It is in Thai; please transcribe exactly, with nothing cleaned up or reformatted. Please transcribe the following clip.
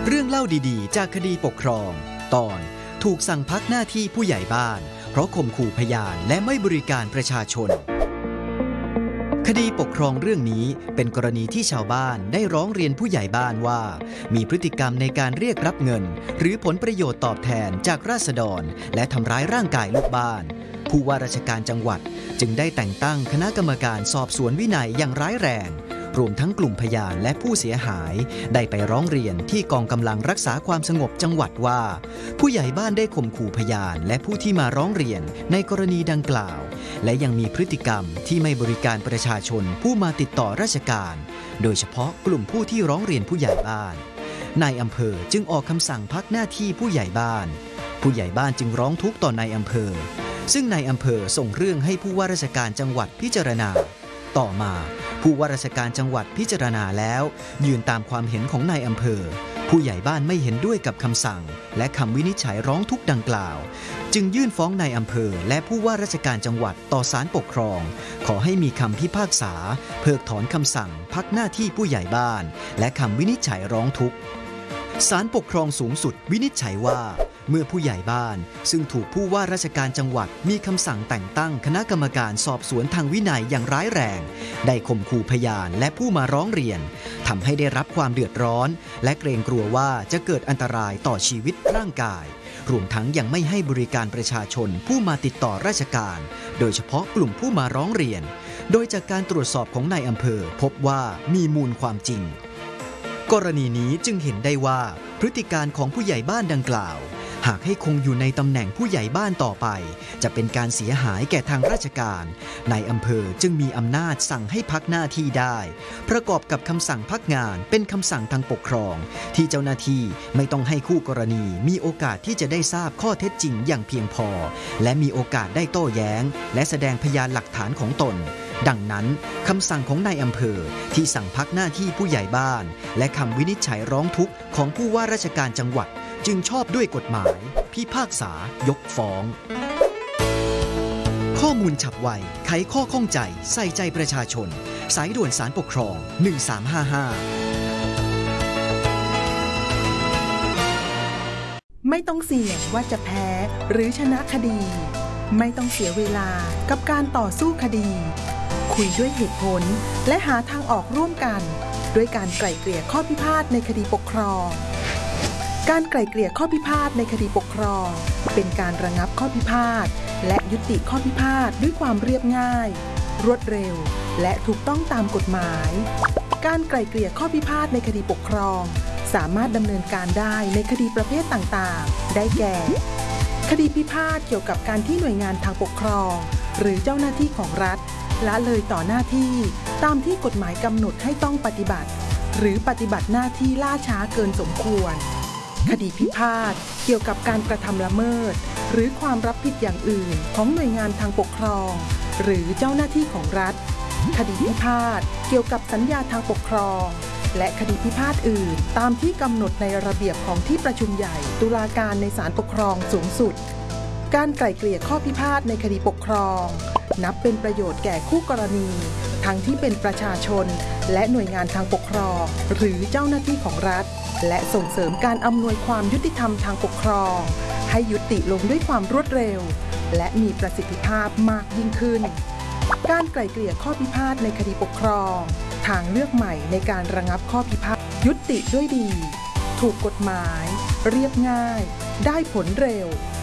เรื่องเล่าดีๆจากคดีปกครองตอนถูกสั่งพักหน้าที่ผู้ใหญ่บ้านเพราะข่มขู่พยานและไม่บริการประชาชนคดีปกครองเรื่องนี้เป็นกรณีที่ชาวบ้านได้ร้องเรียนผู้ใหญ่บ้านว่ามีพฤติกรรมในการเรียกรับเงินหรือผลประโยชน์ตอบแทนจากราษฎรและทำร้ายร่างกายลูกบ้านผู้ว่าราชการจังหวัดจึงได้แต่งตั้งคณะกรรมการสอบสวนวินัยอย่างร้ายแรงรวมทั้งกลุ่มพยานและผู้เสียหายได้ไปร้องเรียนที่กองกำลังรักษาความสงบจังหวัดว่าผู้ใหญ่บ้านได้ข่มขู่พยานและผู้ที่มาร้องเรียนในกรณีดังกล่าวและยังมีพฤติกรรมที่ไม่บริการประชาชนผู้มาติดต่อราชการโดยเฉพาะกลุ่มผู้ที่ร้องเรียนผู้ใหญ่บ้านนายอำเภอจึงออกคำสั่งพักหน้าที่ผู้ใหญ่บ้านผู้ใหญ่บ้านจึงร้องทุกข์ต่อนายอำเภอซึ่งนายอำเภอส่งเรื่องให้ผู้ว่าราชการจังหวัดพิจารณาต่อมาผู้ว่าราชการจังหวัดพิจารณาแล้วยืนตามความเห็นของนายอำเภอผู้ใหญ่บ้านไม่เห็นด้วยกับคำสั่งและคำวินิจฉัยร้องทุกข์ดังกล่าวจึงยื่นฟ้องนายอำเภอและผู้ว่าราชการจังหวัดต่อศาลปกครองขอให้มีคำพิพากษาเพิกถอนคำสั่งพักหน้าที่ผู้ใหญ่บ้านและคำวินิจฉัยร้องทุกข์ศาลปกครองสูงสุดวินิจฉัยว่าเมื่อผู้ใหญ่บ้านซึ่งถูกผู้ว่าราชการจังหวัดมีคำสั่งแต่งตั้งคณะกรรมการสอบสวนทางวินัยอย่างร้ายแรงได้ข่มขู่พยานและผู้มาร้องเรียนทำให้ได้รับความเดือดร้อนและเกรงกลัวว่าจะเกิดอันตรายต่อชีวิตร่างกายรวมทั้งยังไม่ให้บริการประชาชนผู้มาติดต่อราชการโดยเฉพาะกลุ่มผู้มาร้องเรียนโดยจากการตรวจสอบของนายอำเภอพบว่ามีมูลความจริงกรณีนี้จึงเห็นได้ว่าพฤติการของผู้ใหญ่บ้านดังกล่าวหากให้คงอยู่ในตำแหน่งผู้ใหญ่บ้านต่อไปจะเป็นการเสียหายแก่ทางราชการนายอำเภอจึงมีอำนาจสั่งให้พักหน้าที่ได้ประกอบกับคำสั่งพักงานเป็นคำสั่งทางปกครองที่เจ้าหน้าที่ไม่ต้องให้คู่กรณีมีโอกาสที่จะได้ทราบข้อเท็จจริงอย่างเพียงพอและมีโอกาสได้โต้แย้งและแสดงพยานหลักฐานของตนดังนั้นคำสั่งของนายอำเภอที่สั่งพักหน้าที่ผู้ใหญ่บ้านและคำวินิจฉัยร้องทุกข์ของผู้ว่าราชการจังหวัดจึงชอบด้วยกฎหมายพิพากษายกฟ้องข้อมูลฉับไวไขข้อข้องใจใส่ใจประชาชนสายด่วนศาลปกครองหนึ่งสามห้าห้าไม่ต้องเสี่ยงว่าจะแพ้หรือชนะคดีไม่ต้องเสียเวลากับการต่อสู้คดีคุยด้วยเหตุผลและหาทางออกร่วมกันด้วยการไกล่เกลี่ยข้อพิพาทในคดีปกครองการไกล่เกลี่ยข้อพิพาทในคดีปกครองเป็นการระงับข้อพิพาทและยุติข้อพิพาทด้วยความเรียบง่ายรวดเร็วและถูกต้องตามกฎหมายการไกล่เกลี่ยข้อพิพาทในคดีปกครองสามารถดำเนินการได้ในคดีประเภทต่างๆได้แก่คดีพิพาทเกี่ยวกับการที่หน่วยงานทางปกครองหรือเจ้าหน้าที่ของรัฐละเลยต่อหน้าที่ตามที่กฎหมายกำหนดให้ต้องปฏิบัติหรือปฏิบัติหน้าที่ล่าช้าเกินสมควรคดีพิพาทเกี่ยวกับการกระทำละเมิดหรือความรับผิดอย่างอื่นของหน่วยงานทางปกครองหรือเจ้าหน้าที่ของรัฐคดีพิพาทเกี่ยวกับสัญญาทางปกครองและคดีพิพาทอื่นตามที่กำหนดในระเบียบของที่ประชุมใหญ่ตุลาการในศาลปกครองสูงสุดการไกล่เกลี่ยข้อพิพาทในคดีปกครองนับเป็นประโยชน์แก่คู่กรณีทั้งที่เป็นประชาชนและหน่วยงานทางปกครองหรือเจ้าหน้าที่ของรัฐและส่งเสริมการอำนวยความยุติธรรมทางปกครองให้ยุติลงด้วยความรวดเร็วและมีประสิทธิภาพมากยิ่งขึ้นการไกล่เกลี่ยข้อพิพาทในคดีปกครองทางเลือกใหม่ในการระงับข้อพิพาทยุติด้วยดีถูกกฎหมายเรียบง่ายได้ผลเร็ว